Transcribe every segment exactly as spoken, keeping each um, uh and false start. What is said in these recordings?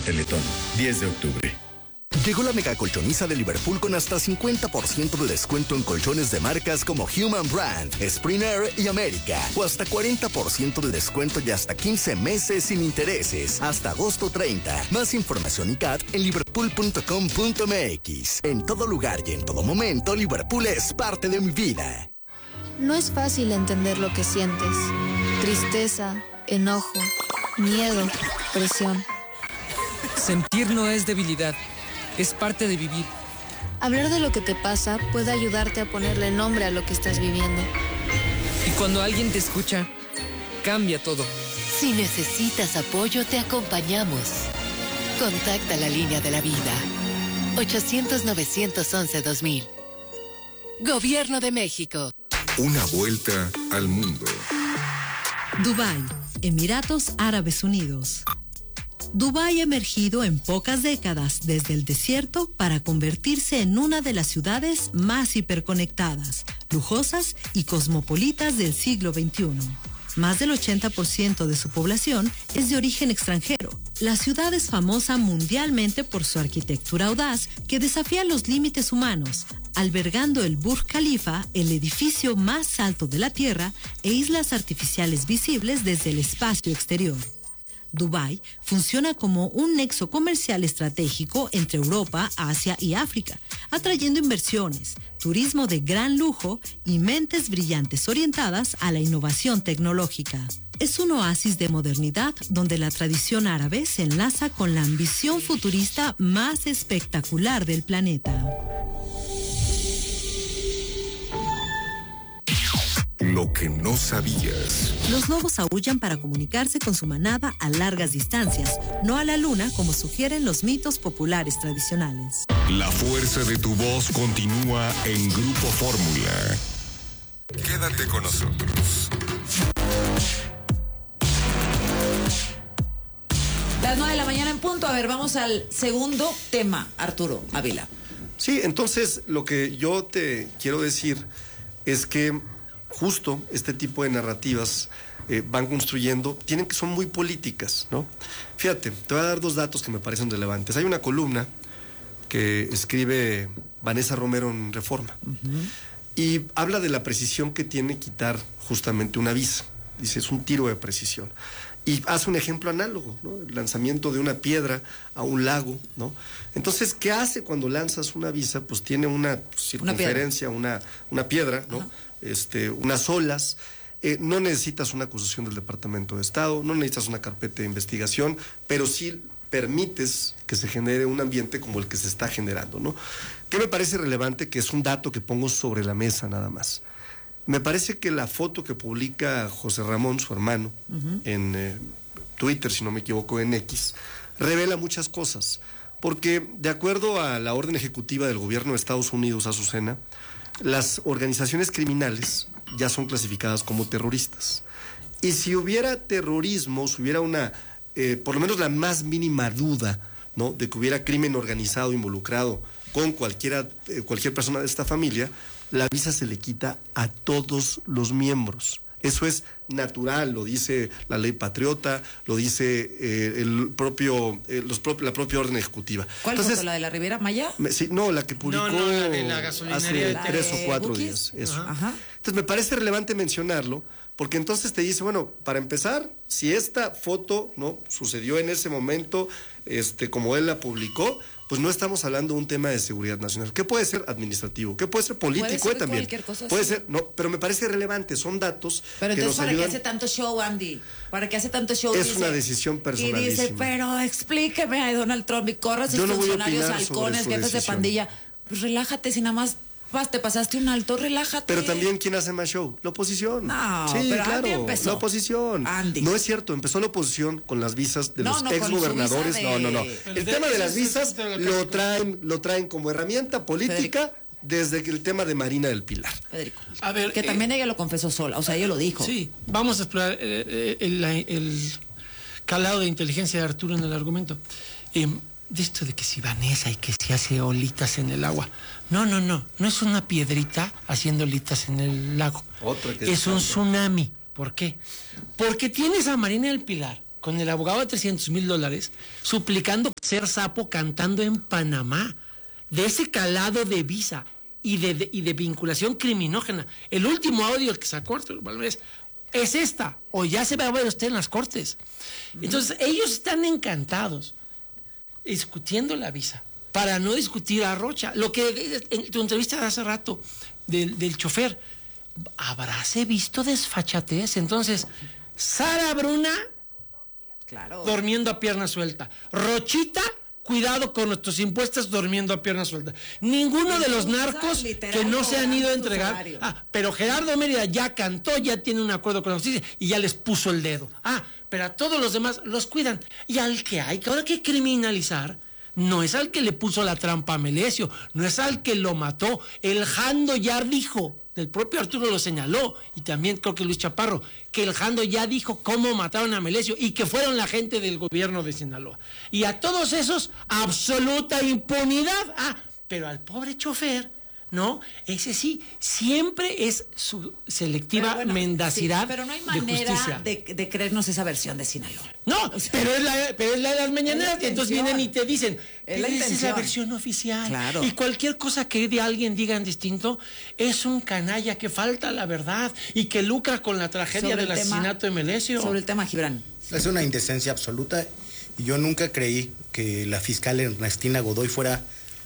Teletón, diez de octubre. Llegó la mega colchoniza de Liverpool con hasta cincuenta por ciento de descuento en colchones de marcas como Human Brand, Springer y América. O hasta cuarenta por ciento de descuento y hasta quince meses sin intereses. Hasta agosto treinta. Más información y C A T en liverpool punto com punto m x. En todo lugar y en todo momento, Liverpool es parte de mi vida. No es fácil entender lo que sientes. Tristeza, enojo, miedo, presión. Sentir no es debilidad. Es parte de vivir. Hablar de lo que te pasa puede ayudarte a ponerle nombre a lo que estás viviendo. Y cuando alguien te escucha, cambia todo. Si necesitas apoyo, te acompañamos. Contacta la línea de la vida. ochocientos, novecientos once, dos mil. Gobierno de México. Una vuelta al mundo. Dubái, Emiratos Árabes Unidos. Dubái ha emergido en pocas décadas desde el desierto para convertirse en una de las ciudades más hiperconectadas, lujosas y cosmopolitas del siglo veintiuno. Más del ochenta por ciento de su población es de origen extranjero. La ciudad es famosa mundialmente por su arquitectura audaz que desafía los límites humanos, albergando el Burj Khalifa, el edificio más alto de la Tierra, e islas artificiales visibles desde el espacio exterior. Dubái funciona como un nexo comercial estratégico entre Europa, Asia y África, atrayendo inversiones, turismo de gran lujo y mentes brillantes orientadas a la innovación tecnológica. Es un oasis de modernidad donde la tradición árabe se enlaza con la ambición futurista más espectacular del planeta. Lo que no sabías. Los lobos aúllan para comunicarse con su manada a largas distancias, no a la luna como sugieren los mitos populares tradicionales. La fuerza de tu voz continúa en Grupo Fórmula. Quédate con nosotros. Las nueve de la mañana en punto. A ver, vamos al segundo tema, Arturo Ávila. Sí, entonces lo que yo te quiero decir es que justo este tipo de narrativas eh, van construyendo, tienen que son muy políticas, ¿no? Fíjate, te voy a dar dos datos que me parecen relevantes. Hay una columna que escribe Vanessa Romero en Reforma, uh-huh. y habla de la precisión que tiene quitar justamente una visa. Dice, es un tiro de precisión. Y hace un ejemplo análogo, ¿no? El lanzamiento de una piedra a un lago, ¿no? Entonces, ¿qué hace cuando lanzas una visa? Pues tiene una circunferencia, una piedra, una, una piedra, ¿no? Ajá. Este, unas olas, eh, no necesitas una acusación del Departamento de Estado, no necesitas una carpeta de investigación, pero sí permites que se genere un ambiente como el que se está generando, ¿no? ¿Qué me parece relevante? Que es un dato que pongo sobre la mesa nada más. Me parece que la foto que publica José Ramón, su hermano, uh-huh. en eh, Twitter, si no me equivoco, en X, revela muchas cosas, porque de acuerdo a la orden ejecutiva del gobierno de Estados Unidos, Azucena, las organizaciones criminales ya son clasificadas como terroristas. Y si hubiera terrorismo, si hubiera una, eh, por lo menos la más mínima duda, ¿no?, de que hubiera crimen organizado involucrado con cualquiera, eh, cualquier persona de esta familia, la visa se le quita a todos los miembros. Eso es natural, lo dice la ley patriota, lo dice eh, el propio, eh, los pro la propia orden ejecutiva. ¿Cuál fue la de la Ribera Maya? Me, sí, no, la que publicó no, no, la de la hace tres o cuatro Bukis. días. Eso. Ajá. Entonces me parece relevante mencionarlo, porque entonces te dice, bueno, para empezar, si esta foto no sucedió en ese momento, este, como él la publicó, pues no estamos hablando de un tema de seguridad nacional. ¿Qué puede ser administrativo? ¿Qué puede ser político? Puede ser también. Cualquier cosa puede así. ser, no, pero me parece relevante, son datos. Pero que entonces, nos ¿para ayudan. qué hace tanto show, Andy? ¿Para qué hace tanto show? Es dice, una decisión personalísima. Y dice, pero explíqueme a Donald Trump y corre a sus Yo no voy a funcionarios, opinar halcones, sobre su jefes de decisión. pandilla. Pues relájate, si nada más vas, te pasaste un alto, relájate. Pero también, ¿quién hace más show? La oposición. No, sí, pero claro, Andy empezó. la oposición. Andy. No es cierto, empezó la oposición con las visas de No, los no, exgobernadores. de... No, no, no. Pero El de, tema de las eso, visas eso lo, lo traen, lo traen como herramienta política Federico. Desde que el tema de Marina del Pilar. Federico. A ver, que eh, también ella lo confesó sola, o sea, ella lo dijo. Sí, vamos a explorar eh, el, el calado de inteligencia de Arturo en el argumento. Eh, de esto de que si Vanessa y que si hace olitas en el agua. No, no, no, no es una piedrita haciendo olitas en el lago. Otra que es un tsunami. ¿Por qué? Porque tienes a Marina del Pilar con el abogado de trescientos mil dólares, suplicando ser sapo cantando en Panamá, de ese calado de visa y de, de, y de vinculación criminógena. El último audio que sacó Arturo Valmérez es esta, o ya se va a ver usted en las cortes. Entonces, ellos están encantados discutiendo la visa, para no discutir a Rocha. Lo que en tu entrevista de hace rato del, del chofer, habráse visto desfachatez. Entonces, Sara Bruna, claro, durmiendo a pierna suelta. Rochita, cuidado con nuestros impuestos, durmiendo a pierna suelta. Ninguno de los narcos que no se han ido a entregar. Ah, pero Gerardo Mérida ya cantó, ya tiene un acuerdo con la justicia y ya les puso el dedo. Ah, pero a todos los demás los cuidan. Y al que hay que ahora que criminalizar, no es al que le puso la trampa a Melesio, no es al que lo mató. El Jando ya dijo, el propio Arturo lo señaló, y también creo que Luis Chaparro, que el Jando ya dijo cómo mataron a Melesio y que fueron la gente del gobierno de Sinaloa. Y a todos esos, absoluta impunidad. Ah, pero al pobre chofer, ¿no? Ese sí, siempre es su selectiva pero bueno, mendacidad sí, pero no hay de manera justicia. De, de creernos esa versión de Sinaloa. No, o sea, pero, es la, pero es la de las mañaneras, y entonces vienen y te dicen, es la esa es la versión oficial. Claro. Y cualquier cosa que de alguien digan distinto, es un canalla que falta la verdad y que lucra con la tragedia sobre del tema, asesinato de Melesio. Sobre el tema, Gibran. Es una indecencia absoluta, y yo nunca creí que la fiscal Ernestina Godoy fuera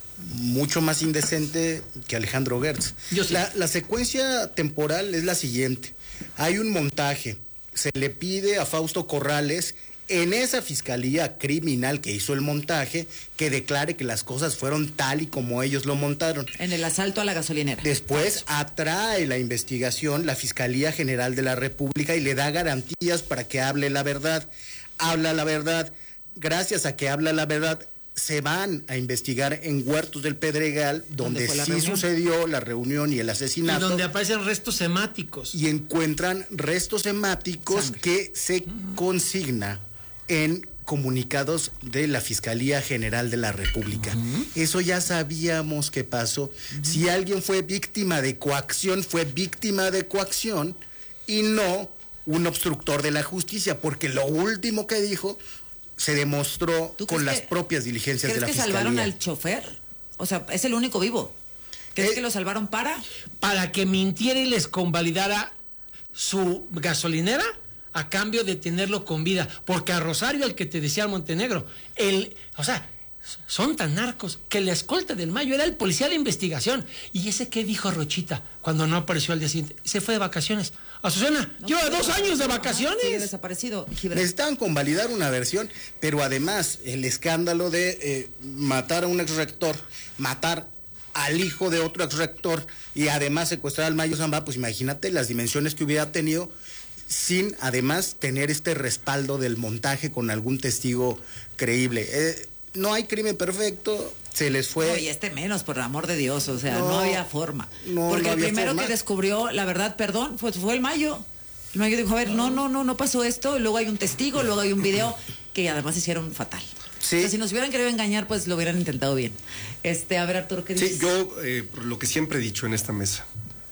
mucho más indecente que Alejandro Gertz. Yo sí. la, la secuencia temporal es la siguiente. Hay un montaje, se le pide a Fausto Corrales, en esa fiscalía criminal que hizo el montaje, que declare que las cosas fueron tal y como ellos lo montaron. En el asalto a la gasolinera. Después atrae la investigación la Fiscalía General de la República y le da garantías para que hable la verdad. Habla la verdad. Gracias a que habla la verdad, se van a investigar en Huertos del Pedregal, donde sí reunión? sucedió la reunión y el asesinato. Y donde aparecen restos hemáticos. Y encuentran restos hemáticos Sangre. que se uh-huh. consigna en comunicados de la Fiscalía General de la República. Uh-huh. Eso ya sabíamos que pasó. Uh-huh. Si alguien fue víctima de coacción, fue víctima de coacción y no un obstructor de la justicia, porque lo último que dijo se demostró con las que, propias diligencias de la que Fiscalía. ¿Salvaron al chofer? O sea, es el único vivo. ¿Crees eh, que lo salvaron para? Para que mintiera y les convalidara su gasolinera a cambio de tenerlo con vida. Porque a Rosario, el que te decía Montenegro, el, o sea, son tan narcos que la escolta del Mayo era el policía de investigación. ¿Y ese qué dijo Rochita cuando no apareció al día siguiente? Se fue de vacaciones. Azucena, no, lleva dos años de vacaciones. Sigue desaparecido. Necesitan convalidar una versión, pero además el escándalo de eh, matar a un exrector, matar al hijo de otro exrector y además secuestrar al Mayo Zambada, pues imagínate las dimensiones que hubiera tenido, sin además tener este respaldo del montaje con algún testigo creíble. Eh, no hay crimen perfecto, se les fue. No, y este menos, por el amor de Dios, o sea, no, no había forma. No, Porque no el primero forma. que descubrió la verdad, perdón, fue, fue el Mayo. El Mayo dijo, a ver, no, no, no, no pasó esto, y luego hay un testigo, luego hay un video que además hicieron fatal. Sí. O sea, si nos hubieran querido engañar, pues lo hubieran intentado bien. Este, a ver, Arturo, ¿qué dices? Sí, yo, eh, lo que siempre he dicho en esta mesa,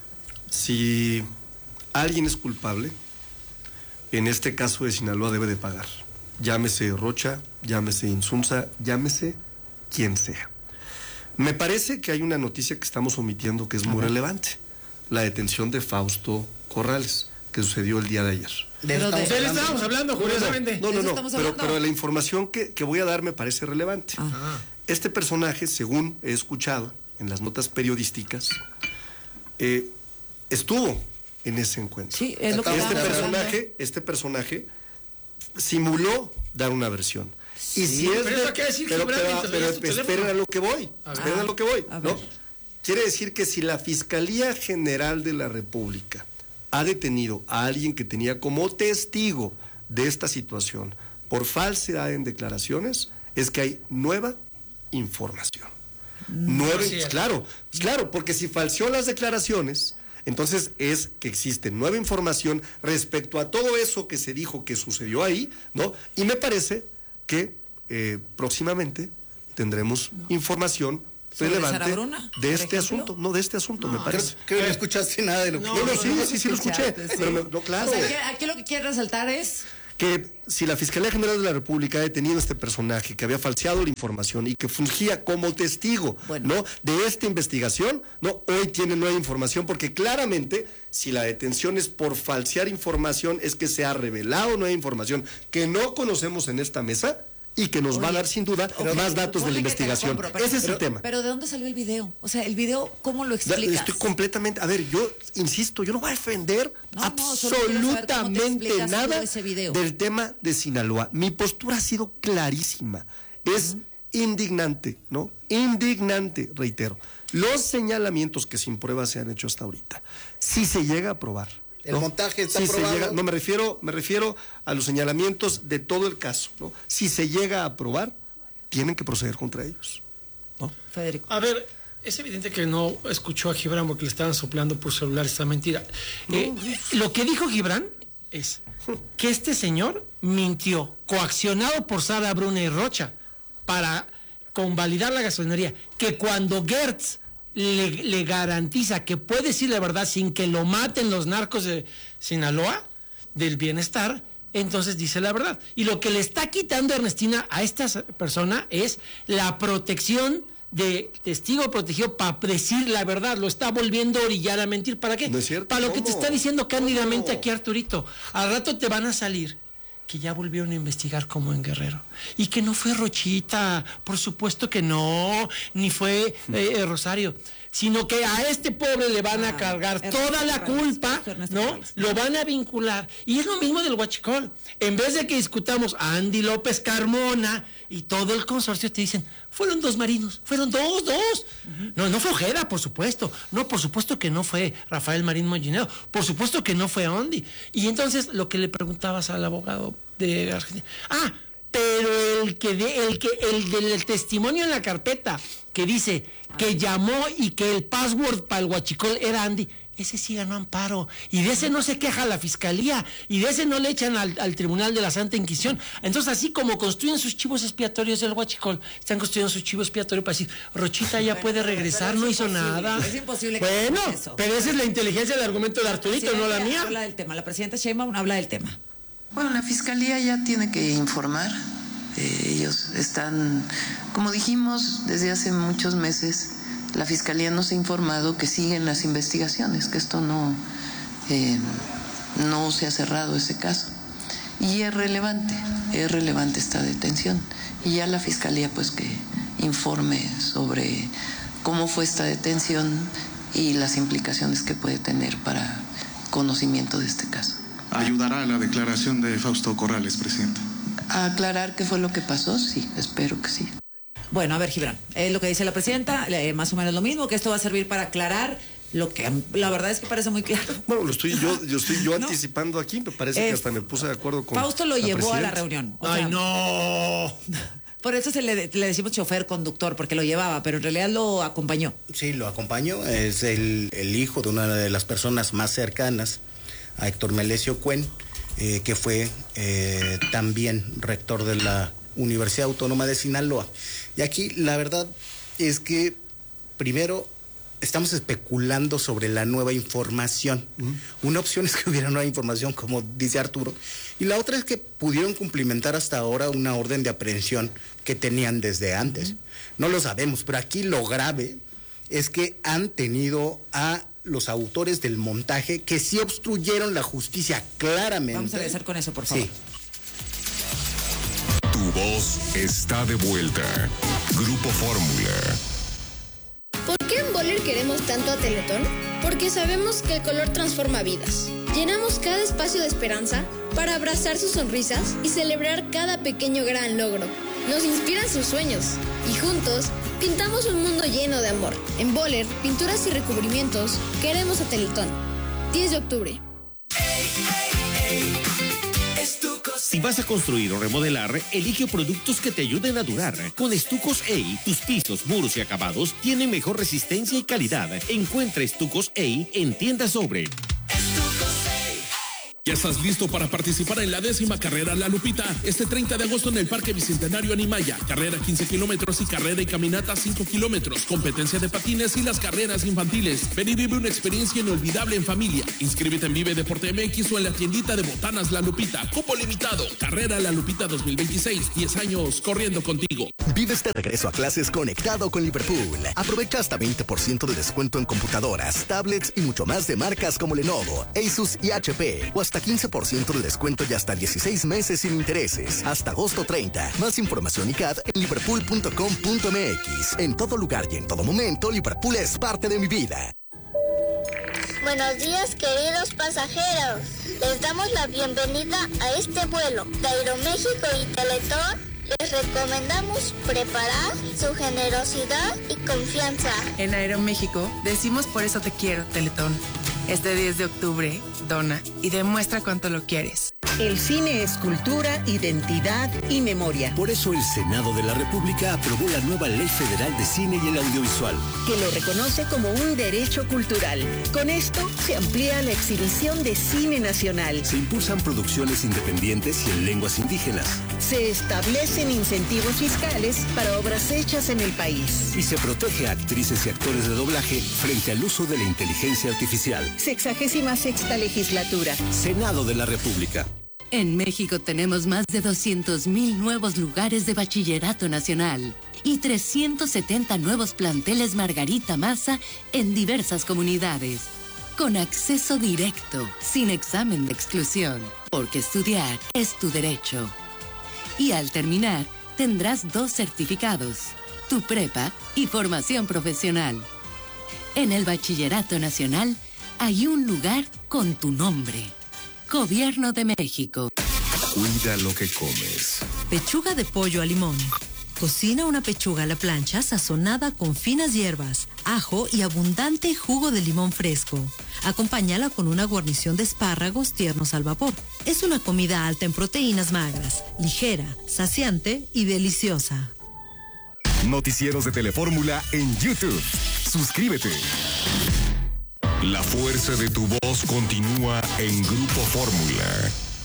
si alguien es culpable, en este caso de Sinaloa debe de pagar. Llámese Rocha, llámese Insunza, llámese quien sea. Me parece que hay una noticia que estamos omitiendo que es muy relevante. La detención de Fausto Corrales, que sucedió el día de ayer. De él estábamos hablando, curiosamente. No, no, no, no pero, pero la información que, que voy a dar me parece relevante. Ah. Este personaje, según he escuchado en las notas periodísticas, eh, estuvo en ese encuentro. Sí, es lo que este personaje, este personaje simuló dar una versión. Sí, y si es pero de, eso quiere decir pero, que pero, pero, pero esperen a lo que voy, a esperen ver. a lo que voy, A ¿no? ver. Quiere decir que si la Fiscalía General de la República ha detenido a alguien que tenía como testigo de esta situación por falsedad en declaraciones, es que hay nueva información. Mm, nueva, sí, claro, claro, porque si falseó las declaraciones, entonces es que existe nueva información respecto a todo eso que se dijo que sucedió ahí, ¿no? Y me parece que eh, próximamente tendremos información relevante Bruna, de este ejemplo? asunto, no de este asunto, No, me parece. Creo que no escuchaste nada de lo que... No, no, sí, sí, sí lo escuché. Sí. Pero me- no, claro. O sea, aquí, aquí lo que quiere resaltar es que si la Fiscalía General de la República ha detenido a este personaje que había falseado la información y que fungía como testigo, bueno, ¿no?, de esta investigación, no, hoy tiene nueva información, porque claramente si la detención es por falsear información, es que se ha revelado nueva información que no conocemos en esta mesa y que nos Oye, va a dar sin duda okay, más datos de la investigación. Compro, pero, Ese es pero, el tema. Pero ¿de dónde salió el video? O sea, el video, ¿cómo lo explicas? Estoy completamente, a ver, yo insisto, yo no voy a defender no, absolutamente no, nada del tema de Sinaloa. Mi postura ha sido clarísima. Es uh-huh. indignante, ¿no? Indignante, reitero. Los señalamientos que sin pruebas se han hecho hasta ahorita, si se llega a probar, el ¿no? montaje está si probado. Se llega, no, me refiero, me refiero a los señalamientos de todo el caso, ¿no? Si se llega a probar, tienen que proceder contra ellos, ¿no? Federico. A ver, es evidente que no escuchó a Gibran porque le estaban soplando por celular esta mentira. Eh, no. Lo que dijo Gibran es que este señor mintió, coaccionado por Sara Bruna y Rocha, para convalidar la gasolinería, que cuando Gertz Le, le garantiza que puede decir la verdad sin que lo maten los narcos de Sinaloa, del bienestar, entonces dice la verdad. Y lo que le está quitando Ernestina a esta persona es la protección de testigo protegido para decir la verdad. Lo está volviendo a orillar a mentir. ¿Para qué? ¿No es cierto? Para lo ¿Cómo? que te está diciendo cándidamente ¿Cómo? Aquí Arturito. Al rato te van a salir que ya volvieron a investigar como en Guerrero. Y que no fue Rochita, por supuesto que no, ni fue eh, Rosario, sino que a este pobre le van a cargar ah, toda la culpa, ¿no? Lo van a vincular. Y es lo mismo del huachicol. En vez de que discutamos a Andy López Carmona y todo el consorcio, te dicen, fueron dos marinos, fueron dos, dos. Uh-huh. No, no fue Ojeda, por supuesto. No, por supuesto que no fue Rafael Marín Mollinero. Por supuesto que no fue Andy. Y entonces, lo que le preguntabas al abogado de Argentina, ah, pero el que de, el que el del testimonio en la carpeta que dice que llamó y que el password para el huachicol era Andy, ese sí ganó amparo, y de ese no se queja la fiscalía, y de ese no le echan al, al Tribunal de la Santa Inquisición. Entonces, así como construyen sus chivos expiatorios del huachicol, están construyendo sus chivos expiatorios para decir, Rochita ya puede regresar, no hizo nada. Es imposible que bueno, eso. Pero esa es la inteligencia del argumento de Arturito, no la mía. Habla del tema, la presidenta Sheinbaum habla del tema. Bueno, la fiscalía ya tiene que informar. Eh, ellos están, como dijimos desde hace muchos meses, la fiscalía nos ha informado que siguen las investigaciones, que esto no, eh, no se ha cerrado ese caso. Y es relevante, es relevante esta detención. Y ya la fiscalía pues que informe sobre cómo fue esta detención y las implicaciones que puede tener para conocimiento de este caso. ¿Ayudará a la declaración de Fausto Corrales, presidente? ¿A aclarar qué fue lo que pasó? Sí, espero que sí. Bueno, a ver, Gibran, es lo que dice la presidenta, eh, más o menos lo mismo, que esto va a servir para aclarar lo que la verdad es que parece muy claro. Bueno, lo estoy yo, yo estoy yo ¿no? anticipando aquí, me parece eh, que hasta me puse de acuerdo con Fausto lo la llevó presidenta. a la reunión. O ¡Ay, sea, no! Por eso se le, le decimos chofer conductor, porque lo llevaba, pero en realidad lo acompañó. Sí, lo acompañó, es el, el hijo de una de las personas más cercanas a Héctor Melesio Cuen, eh, que fue eh, también rector de la Universidad Autónoma de Sinaloa. Y aquí la verdad es que primero estamos especulando sobre la nueva información. Mm. Una opción es que hubiera nueva información, como dice Arturo, y la otra es que pudieron cumplimentar hasta ahora una orden de aprehensión que tenían desde antes. Mm. No lo sabemos, pero aquí lo grave es que han tenido a los autores del montaje que sí obstruyeron la justicia claramente. Vamos a regresar con eso, por favor. Sí. Tu voz está de vuelta. Grupo Fórmula. ¿Por qué en Boller queremos tanto a Teletón? Porque sabemos que el color transforma vidas. Llenamos cada espacio de esperanza para abrazar sus sonrisas y celebrar cada pequeño gran logro. Nos inspiran sus sueños y juntos pintamos un mundo lleno de amor. En Boller, pinturas y recubrimientos, queremos a Teletón. diez de octubre. Si vas a construir o remodelar, elige productos que te ayuden a durar. Con Estucos E I, tus pisos, muros y acabados tienen mejor resistencia y calidad. Encuentra Estucos E I en Tienda Sobre. ¿Ya estás listo para participar en la décima carrera La Lupita? Este treinta de agosto en el Parque Bicentenario Animaya. Carrera quince kilómetros y carrera y caminata cinco kilómetros. Competencia de patines y las carreras infantiles. Ven y vive una experiencia inolvidable en familia. Inscríbete en Vive Deporte M X o en la tiendita de botanas La Lupita. Cupo limitado. Carrera La Lupita dos mil veintiséis. diez años corriendo contigo. Vive este regreso a clases conectado con Liverpool. Aprovecha hasta veinte por ciento de descuento en computadoras, tablets y mucho más de marcas como Lenovo, Asus y H P. O hasta quince por ciento de descuento y hasta dieciséis meses sin intereses. Hasta agosto treinta. Más información y C A D en liverpool punto com punto m x. En todo lugar y en todo momento, Liverpool es parte de mi vida. Buenos días, queridos pasajeros. Les damos la bienvenida a este vuelo de Aeroméxico y Teletón. Les recomendamos preparar su generosidad y confianza. En Aeroméxico decimos por eso te quiero, Teletón. Este diez de octubre, dona y demuestra cuánto lo quieres. El cine es cultura, identidad y memoria. Por eso el Senado de la República aprobó la nueva Ley Federal de Cine y el Audiovisual, que lo reconoce como un derecho cultural. Con esto se amplía la exhibición de cine nacional. Se impulsan producciones independientes y en lenguas indígenas. Se establecen incentivos fiscales para obras hechas en el país. Y se protege a actrices y actores de doblaje frente al uso de la inteligencia artificial. Sexagésima sexta legislatura. Senado de la República. En México tenemos más de doscientos mil nuevos lugares de bachillerato nacional y trescientos setenta nuevos planteles Margarita Maza en diversas comunidades, con acceso directo, sin examen de exclusión, porque estudiar es tu derecho. Y al terminar, tendrás dos certificados, tu prepa y formación profesional. En el Bachillerato Nacional hay un lugar con tu nombre. Gobierno de México. Cuida lo que comes. Pechuga de pollo a limón. Cocina una pechuga a la plancha sazonada con finas hierbas, ajo y abundante jugo de limón fresco. Acompáñala con una guarnición de espárragos tiernos al vapor. Es una comida alta en proteínas magras, ligera, saciante y deliciosa. Noticieros de Telefórmula en YouTube. Suscríbete. La fuerza de tu voz continúa en Grupo Fórmula.